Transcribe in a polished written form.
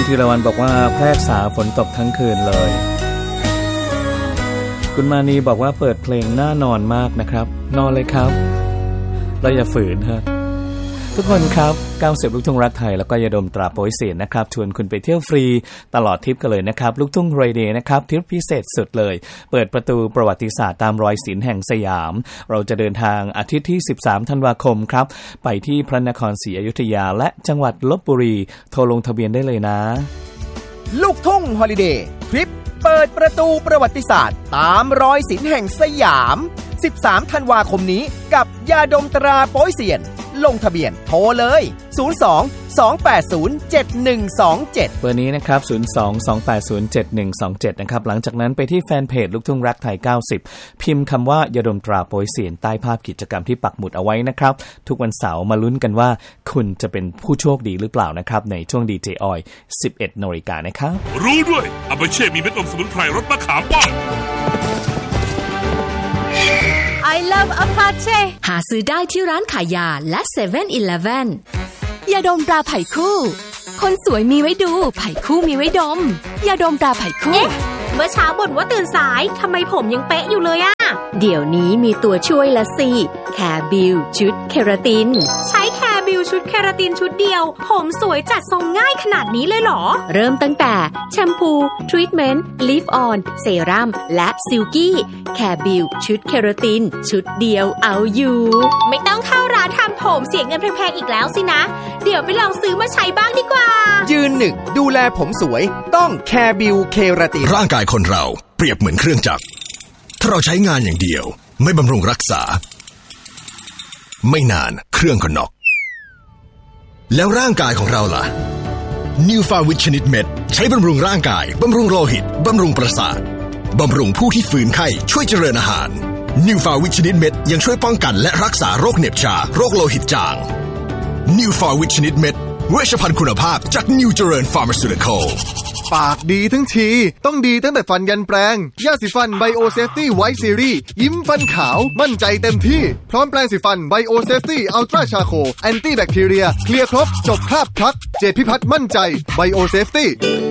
ธีรวรรณบอกว่าแพร่กษาฝนตกทั้งคืนเลยคุณมานีบอกว่าเปิดเพลงน่านอนมากนะครับนอนเลยครับเราอย่าฝืนฮะทุกคนครับ90ลูกทุ่งรักไทยแล้วก็ยาดมตราโป๊ยเสียนนะครับชวนคุณไปเที่ยวฟรีตลอดทริปกันเลยนะครับลูกทุ่งเรเดย์นะครับทริปพิเศษสุดเลยเปิดประตูประวัติศาสตร์ตามรอยศิลป์แห่งสยามเราจะเดินทางอาทิตย์ที่13ธันวาคมครับไปที่พระนครศรีอยุธยาและจังหวัดลพบุรีโทรลงทะเบียนได้เลยนะลูกทุ่งฮอลิเดย์ทริปเปิดประตูประวัติศาสตร์ตามรอยศิลป์แห่งสยาม13ธันวาคมนี้กับยาดมตราโป๊ยเซียนลงทะเบียนโทรเลย02-280-7127เบอร์นี้นะครับ02-280-7127นะครับหลังจากนั้นไปที่แฟนเพจลูกทุ่งรักไทย90พิมพ์คำว่ายาดมตราโป๊ยเซียนใต้ภาพกิจกรรมที่ปักหมุดเอาไว้นะครับทุกวันเสาร์มาลุ้นกันว่าคุณจะเป็นผู้โชคดีหรือเปล่านะครับในช่วงดีเจออย 11 น.นะครับรู้ด้วยอาเบเช่มีเม็ดอมสมุนไพรรสมะขามป้อม I love Apache หาซื้อได้ที่ร้านขายยาและ 7-Eleven ยาดมตราไผ่คู่คนสวยมีไว้ดูไผ่คู่มีไว้ดมยาดมตราไผ่คู่เมื่อเช้าบ่นว่าตื่นสายทำไมผมยังเป๊ะอยู่เลยอะเดี๋ยวนี้มีตัวช่วยละสิแคร์บิวชุดเคราตินใช้แคร์บิวชุดเคราตินชุดเดียวผมสวยจัดทรงง่ายขนาดนี้เลยเหรอเริ่มตั้งแต่แชมพูทรีทเมนต์ลิฟออนเซรั่มและซิลกี้แคร์บิวชุดเคราตินชุดเดียวเอาอยู่ไม่ต้องเข้าร้านทำผมเสียเงินแพงๆอีกแล้วสินะเดี๋ยวไปลองซื้อมาใช้บ้างดีกว่ายืนหนึ่งดูแลผมสวยต้องแคร์บิวเคราตินร่างกายคนเราเปรียบเหมือนเครื่องจักรถ้าเราใช้งานอย่างเดียวไม่บำรุงรักษาไม่นานเครื่องก็น็อกแล้วร่างกายของเราล่ะ New Farwich ชนิดเม็ดใช้บำรุงร่างกายบำรุงโลหิตบำรุงประสาทบำรุงผู้ที่ฝืนไข้ช่วยเจริญอาหาร New Farwich ชนิดเม็ดยังช่วยป้องกันและรักษาโรคเหน็บชาโรคโลหิตจาง New Farwich ชนิดเม็ดเวชภัณฑ์คุณภาพจาก New เจริญ Pharmaceutical ปากดีทั้งทีต้องดีตั้งแต่ฟันยันแปรงยาสีฟันไบโอเซฟตี้ไวท์ซีรีส์ยิ้มฟันขาวมั่นใจเต็มที่พร้อมแปรงสีฟันไบโอเซฟตี้อัลตราชาโคแอนตี้แบคทีเรียเคลียร์ครบจบคราบพลักเจดพิพัฒน์มั่นใจไบโอเซฟตี้